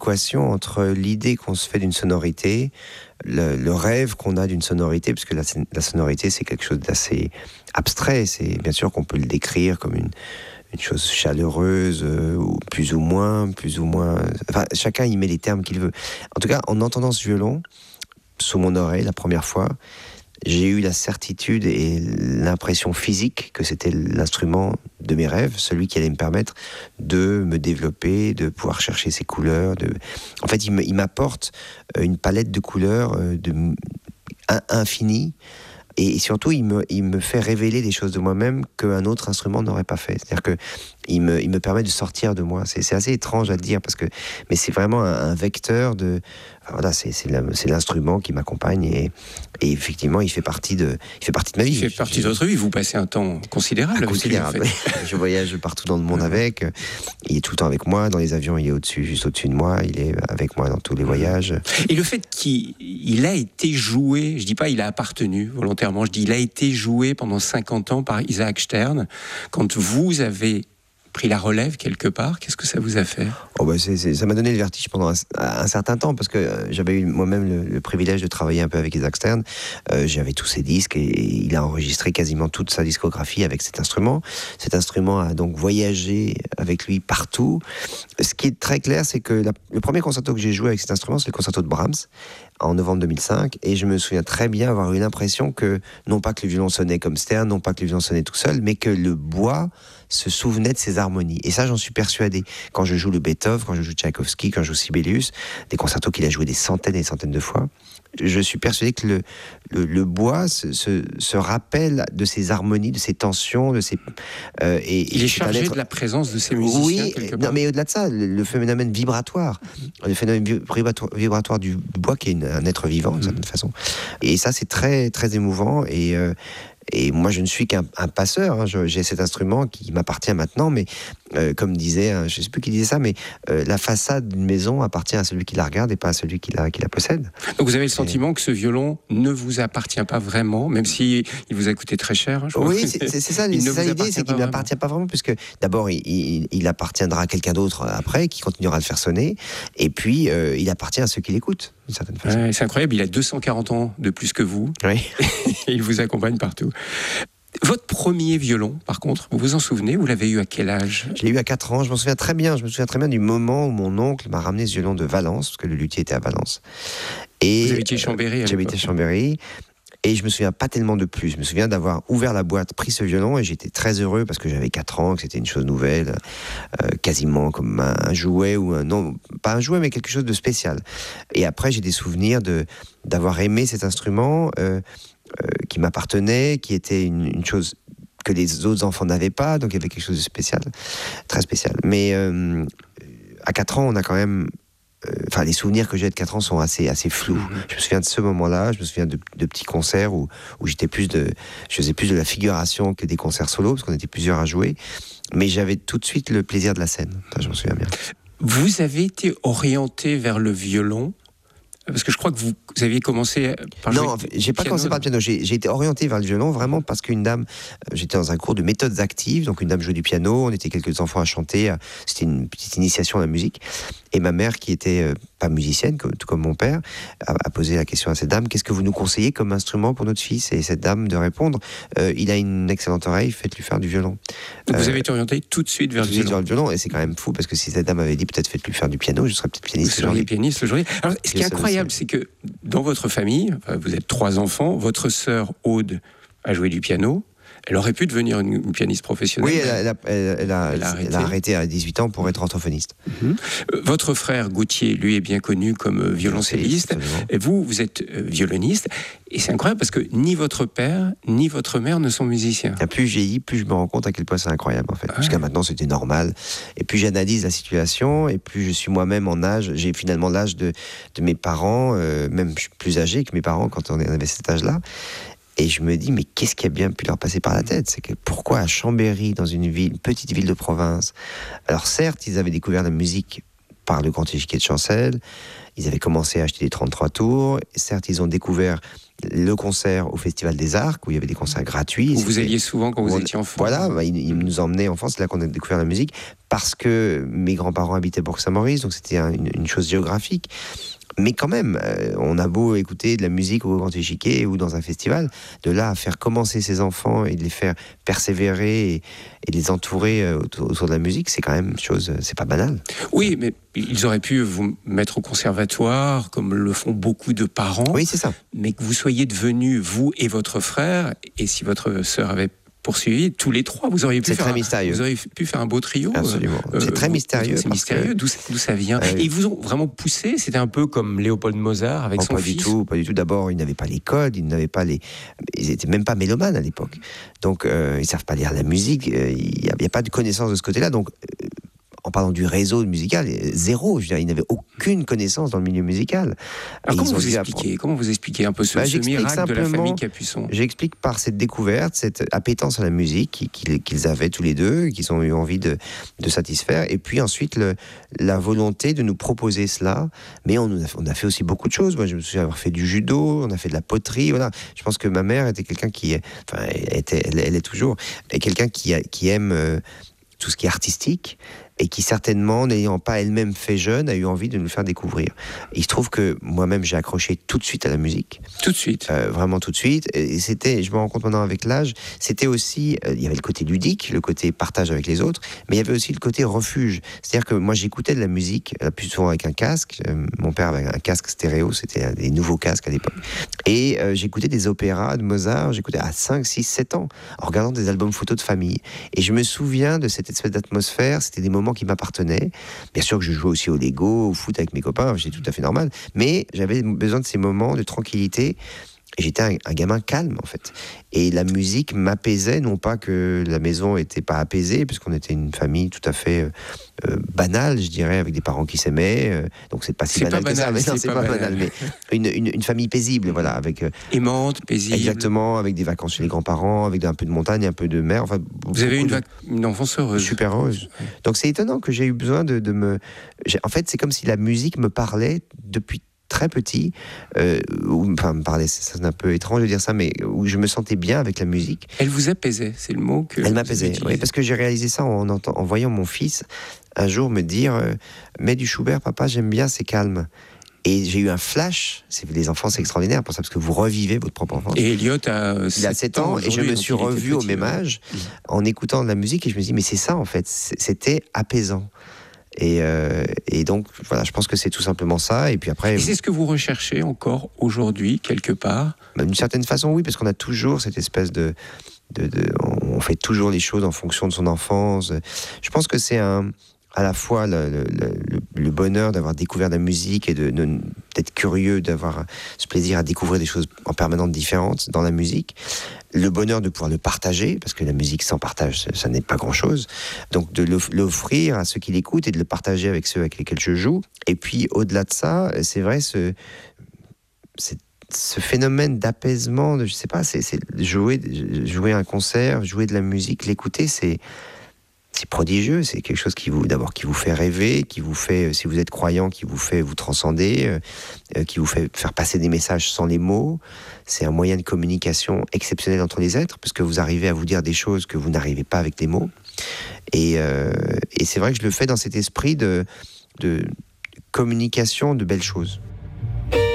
équation entre l'idée qu'on se fait d'une sonorité, le rêve qu'on a d'une sonorité, parce que la sonorité, c'est quelque chose d'assez abstrait. C'est bien sûr qu'on peut le décrire comme une chose chaleureuse, ou plus ou moins. Enfin, chacun y met les termes qu'il veut. En tout cas, en entendant ce violon sous mon oreille la première fois, j'ai eu la certitude et l'impression physique que c'était l'instrument de mes rêves, celui qui allait me permettre de me développer, de pouvoir chercher ses couleurs. En fait, il m'apporte une palette de couleurs infinie. Et surtout, il me fait révéler des choses de moi-même qu'un autre instrument n'aurait pas fait. C'est-à-dire qu'il me permet de sortir de moi. C'est assez étrange à dire, mais c'est vraiment un vecteur de... Voilà, c'est l'instrument qui m'accompagne et effectivement, il fait partie de ma vie. Il fait partie de votre vie. Vous passez un temps considérable avec lui, en fait. Je voyage partout dans le monde avec. Il est tout le temps avec moi. Dans les avions, il est juste au-dessus de moi. Il est avec moi dans tous les voyages. Et le fait qu'il a été joué, je dis pas il a appartenu volontairement, je dis il a été joué pendant 50 ans par Isaac Stern. Quand vous avez pris la relève quelque part, qu'est-ce que ça vous a fait ? Ça m'a donné le vertige pendant un certain temps, parce que j'avais eu moi-même le privilège de travailler un peu avec Isaac Stern. J'avais tous ses disques et il a enregistré quasiment toute sa discographie avec cet instrument. Cet instrument a donc voyagé avec lui partout. Ce qui est très clair, c'est que le premier concerto que j'ai joué avec cet instrument, c'est le concerto de Brahms, en novembre 2005, et je me souviens très bien avoir eu l'impression que, non pas que le violon sonnait comme Stern, non pas que le violon sonnait tout seul, mais que le bois se souvenait de ses harmonies. Et ça, j'en suis persuadé. Quand je joue le Beethoven, quand je joue Tchaïkovski, quand je joue Sibelius, des concertos qu'il a joués des centaines et des centaines de fois, je suis persuadé que le bois se rappelle de ses harmonies, de ses tensions, de ses... il est chargé de la présence de ses musiciens, oui, quelque part. Non, mais au-delà de ça, le phénomène vibratoire, le phénomène vibratoire du bois, qui est un être vivant, d'une certaine façon. Et ça, c'est très, très émouvant. Et moi, je ne suis qu'un passeur. Hein. J'ai cet instrument qui m'appartient maintenant, mais comme disait, je ne sais plus qui disait ça, mais la façade d'une maison appartient à celui qui la regarde et pas à celui qui la possède. Donc vous avez le sentiment que ce violon ne vous appartient pas vraiment, même si il vous a coûté très cher. Oui, c'est ça l'idée, c'est qu'il ne m'appartient pas vraiment, puisque d'abord, il appartiendra à quelqu'un d'autre après, qui continuera à le faire sonner, et puis il appartient à ceux qui l'écoutent, d'une certaine façon. Ouais, c'est incroyable, il a 240 ans de plus que vous, oui. Et il vous accompagne partout. Votre premier violon, par contre, vous vous en souvenez ? Vous l'avez eu à quel âge ? Je l'ai eu à 4 ans, je me souviens très bien du moment où mon oncle m'a ramené ce violon de Valence, parce que le luthier était à Valence. Et vous habitiez Chambéry à j'habitais Chambéry, et je me souviens pas tellement de plus. Je me souviens d'avoir ouvert la boîte, pris ce violon, et j'étais très heureux parce que j'avais 4 ans, que c'était une chose nouvelle, quasiment comme un jouet, non, pas un jouet, mais quelque chose de spécial. Et après, j'ai des souvenirs d'avoir aimé cet instrument, qui m'appartenait, qui était une chose que les autres enfants n'avaient pas, donc il y avait quelque chose de spécial, très spécial. Mais à 4 ans, on a quand même... les souvenirs que j'ai de 4 ans sont assez flous. Je me souviens de ce moment-là, je me souviens de petits concerts où je faisais plus de la figuration que des concerts solo, parce qu'on était plusieurs à jouer, mais j'avais tout de suite le plaisir de la scène. Ça, je m'en souviens bien. Vous avez été orienté vers le violon ? Parce que je crois que vous aviez commencé par... Non, j'ai pas commencé par le piano. J'ai été orienté vers le violon vraiment parce qu'une dame... J'étais dans un cours de méthodes actives, donc une dame jouait du piano, on était quelques enfants à chanter, c'était une petite initiation à la musique. Et ma mère, qui était pas musicienne, tout comme mon père, a posé la question à cette dame, qu'est-ce que vous nous conseillez comme instrument pour notre fils ? Et cette dame de répondre, il a une excellente oreille, faites-lui faire du violon. Donc vous avez été orienté tout de suite vers le violon. Et c'est quand même fou, parce que si cette dame avait dit peut-être faites-lui faire du piano, je serais peut-être pianiste. Vous seriez pianiste aujourd'hui. Alors, ce qui est incroyable, c'est que dans votre famille, vous êtes 3 enfants, votre sœur Aude a joué du piano. Elle aurait pu devenir une pianiste professionnelle. Oui, elle a arrêté à 18 ans pour être orthophoniste. Votre frère Gauthier, lui, est bien connu comme violoncelliste. Et vous êtes violoniste. Et c'est incroyable parce que ni votre père, ni votre mère ne sont musiciens. Et plus je vieillis, plus je me rends compte à quel point c'est incroyable, en fait. Jusqu'à maintenant, c'était normal. Et plus j'analyse la situation, et plus je suis moi-même en âge. J'ai finalement l'âge de mes parents, même je suis plus âgé que mes parents quand on avait cet âge-là. Et je me dis, mais qu'est-ce qui a bien pu leur passer par la tête ? C'est que pourquoi à Chambéry, dans une petite ville de province ? Alors certes, ils avaient découvert la musique par le Grand Échiquier de Chancel. Ils avaient commencé à acheter des 33 tours. Certes, ils ont découvert le concert au Festival des Arcs, où il y avait des concerts gratuits. Où vous alliez souvent quand vous étiez enfant. Voilà, ils nous emmenaient en France, c'est là qu'on a découvert la musique, parce que mes grands-parents habitaient Bourg-Saint-Maurice, donc c'était une chose géographique. Mais quand même, on a beau écouter de la musique au Grand Échiquier ou dans un festival, de là à faire commencer ses enfants et de les faire persévérer et de les entourer autour de la musique, c'est quand même une chose, c'est pas banal. Oui, mais ils auraient pu vous mettre au conservatoire, comme le font beaucoup de parents. Oui, c'est ça. Mais que vous soyez devenus, vous et votre frère, et si votre sœur avait poursuivi, tous les trois, vous auriez pu très mystérieux. Vous auriez pu faire un beau trio. Absolument. C'est très mystérieux. C'est mystérieux, d'où ça vient. Et ils vous ont vraiment poussé. C'était un peu comme Léopold Mozart avec son fils. Pas du tout. D'abord, ils n'avaient pas les codes, ils étaient même pas mélomanes à l'époque. Donc, ils savent pas lire la musique. Il n'y a pas de connaissance de ce côté-là. Donc, en parlant du réseau musical, zéro. Je veux dire, ils n'avaient aucune connaissance dans le milieu musical. Alors comment vous expliquez un peu ce miracle de la famille Capuçon? J'explique par cette découverte, cette appétence à la musique qu'ils avaient tous les deux, qu'ils ont eu envie de satisfaire, et puis ensuite la volonté de nous proposer cela. Mais on a fait aussi beaucoup de choses. Moi, je me souviens avoir fait du judo, on a fait de la poterie. Voilà. Je pense que ma mère était quelqu'un elle est toujours, quelqu'un qui aime tout ce qui est artistique, et qui certainement, n'ayant pas elle-même fait jeune, a eu envie de nous le faire découvrir. Et il se trouve que moi-même, j'ai accroché tout de suite à la musique. Tout de suite. Vraiment tout de suite. Et c'était, je me rends compte maintenant avec l'âge, c'était aussi, il y avait le côté ludique, le côté partage avec les autres, mais il y avait aussi le côté refuge. C'est-à-dire que moi, j'écoutais de la musique, plus souvent avec un casque. Mon père avait un casque stéréo, c'était des nouveaux casques à l'époque. Et j'écoutais des opéras de Mozart, j'écoutais à 5, 6, 7 ans, en regardant des albums photos de famille. Et je me souviens de cette espèce d'atmosphère, c'était des moments qui m'appartenaient. Bien sûr que je jouais aussi au Lego, au foot avec mes copains, c'était tout à fait normal, mais j'avais besoin de ces moments de tranquillité. Et j'étais un gamin calme, en fait. Et la musique m'apaisait, non pas que la maison n'était pas apaisée, puisqu'on était une famille tout à fait banale, je dirais, avec des parents qui s'aimaient. Donc c'est pas si banal que ça, mais non, c'est pas banal. Mais une famille paisible, voilà, avec aimante, paisible. Exactement, avec des vacances chez les grands-parents, avec un peu de montagne, un peu de mer. Enfin, vous avez une enfance heureuse. Super heureuse. Donc c'est étonnant que j'ai eu besoin de me. En fait, c'est comme si la musique me parlait depuis très petit, me parlait, c'est un peu étrange de dire ça, mais où je me sentais bien avec la musique. Elle vous apaisait, c'est le mot que... Elle m'apaisait, oui, parce que j'ai réalisé ça en voyant mon fils un jour me dire mets du Schubert, papa, j'aime bien, c'est calme. Et j'ai eu un flash, les enfants c'est extraordinaire pour ça, parce que vous revivez votre propre enfance. Et Elliot il a 7 ans, et je me suis revu au même âge en écoutant de la musique, et je me suis dit mais c'est ça en fait, c'était apaisant. Et donc voilà, je pense que c'est tout simplement ça. Et puis après, et c'est ce que vous recherchez encore aujourd'hui quelque part? D'une certaine façon, oui, parce qu'on a toujours cette espèce on fait toujours les choses en fonction de son enfance. Je pense que c'est à la fois le bonheur d'avoir découvert la musique et d'être curieux, d'avoir ce plaisir à découvrir des choses en permanence différentes dans la musique. Le bonheur de pouvoir le partager, parce que la musique sans partage, ça n'est pas grand-chose. Donc de l'offrir à ceux qui l'écoutent et de le partager avec ceux avec lesquels je joue. Et puis au-delà de ça, c'est vrai, ce phénomène d'apaisement, je sais pas, c'est jouer un concert, jouer de la musique, l'écouter, c'est prodigieux, c'est quelque chose qui vous fait rêver, qui vous fait, si vous êtes croyant, qui vous fait vous transcender, qui vous fait faire passer des messages sans les mots. C'est un moyen de communication exceptionnel entre les êtres, parce que vous arrivez à vous dire des choses que vous n'arrivez pas avec les mots. Et c'est vrai que je le fais dans cet esprit de communication de belles choses.